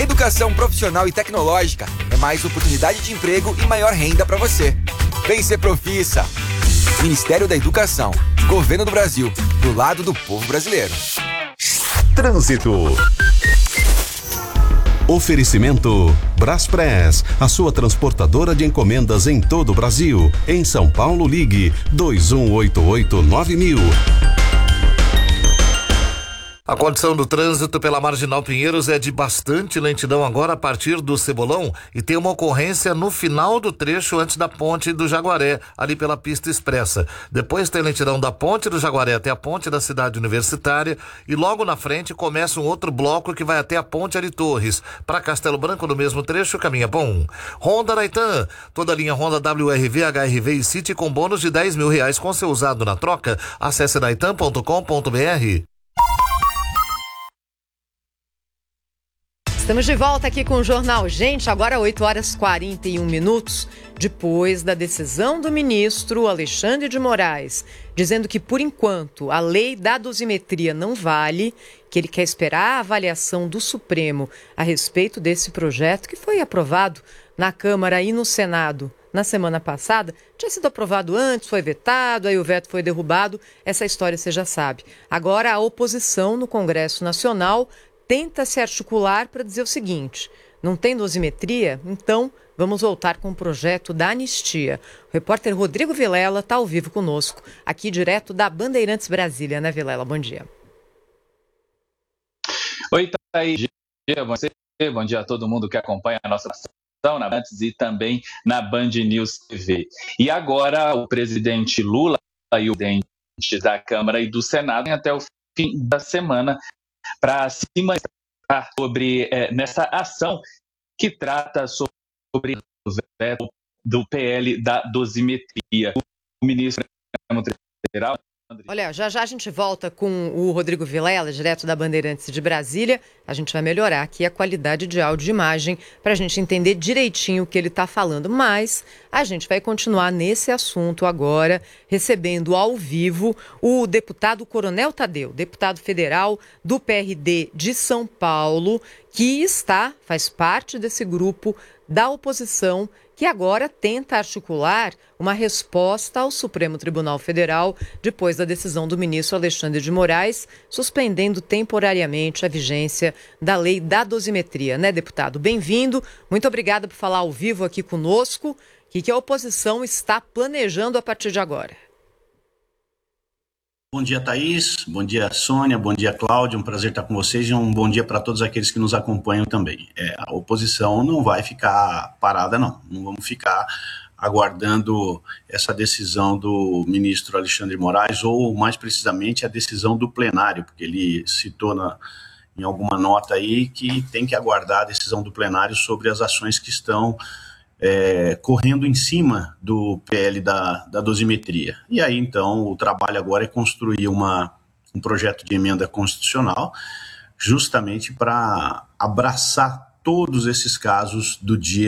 Educação profissional e tecnológica é mais oportunidade de emprego e maior renda para você. Vem ser Profissa. Ministério da Educação. Governo do Brasil. Do lado do povo brasileiro. Trânsito. Oferecimento Braspress, a sua transportadora de encomendas em todo o Brasil. Em São Paulo, ligue 2188-9000. A condição do trânsito pela Marginal Pinheiros é de bastante lentidão agora a partir do Cebolão e tem uma ocorrência no final do trecho antes da Ponte do Jaguaré, ali pela pista expressa. Depois tem lentidão da Ponte do Jaguaré até a Ponte da Cidade Universitária e logo na frente começa um outro bloco que vai até a Ponte Ari Torres. Para Castelo Branco, no mesmo trecho, caminha bom. Honda Naitan, toda a linha Honda WRV, HRV e City com bônus de R$10.000 com seu usado na troca. Acesse naitan.com.br. Estamos de volta aqui com o Jornal Gente, agora 8h41, depois da decisão do ministro Alexandre de Moraes, dizendo que, por enquanto, a lei da dosimetria não vale, que ele quer esperar a avaliação do Supremo a respeito desse projeto que foi aprovado na Câmara e no Senado na semana passada. Tinha sido aprovado antes, foi vetado, aí o veto foi derrubado, essa história você já sabe. Agora a oposição no Congresso Nacional tenta se articular para dizer o seguinte: não tem dosimetria? Então vamos voltar com o projeto da anistia. O repórter Rodrigo Vilela está ao vivo conosco, aqui direto da Bandeirantes Brasília, né, Vilela? Bom dia. Oi, Thaís. Bom dia a todo mundo que acompanha a nossa ação na Bandeirantes e também na Band News TV. E agora o presidente Lula e o presidente da Câmara e do Senado têm até o fim da semana para se manifestar sobre nessa ação que trata sobre o veto do PL da dosimetria. O ministro federal... Olha, já a gente volta com o Rodrigo Vilela, direto da Bandeirantes de Brasília. A gente vai melhorar aqui a qualidade de áudio e imagem para a gente entender direitinho o que ele está falando. Mas a gente vai continuar nesse assunto agora, recebendo ao vivo o deputado Coronel Tadeu, deputado federal do PRD de São Paulo, que faz parte desse grupo da oposição que agora tenta articular uma resposta ao Supremo Tribunal Federal depois da decisão do ministro Alexandre de Moraes, suspendendo temporariamente a vigência da lei da dosimetria, né, deputado? Bem-vindo, muito obrigada por falar ao vivo aqui conosco. O que a oposição está planejando a partir de agora? Bom dia, Thaís. Bom dia, Sônia. Bom dia, Cláudio. Um prazer estar com vocês e um bom dia para todos aqueles que nos acompanham também. A oposição não vai ficar parada, não. Não vamos ficar aguardando essa decisão do ministro Alexandre de Moraes, ou mais precisamente a decisão do plenário, porque ele citou em alguma nota aí que tem que aguardar a decisão do plenário sobre as ações que estão correndo em cima do PL da dosimetria. E aí, então, o trabalho agora é construir um projeto de emenda constitucional justamente para abraçar todos esses casos do dia